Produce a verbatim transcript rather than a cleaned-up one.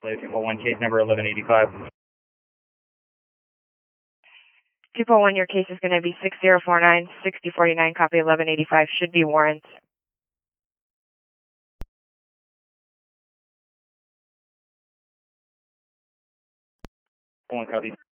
two four one, case number eleven eighty-five. two four one, your case is going to be six zero four nine, sixty forty-nine, copy eleven eighty-five, should be warrants. One copy.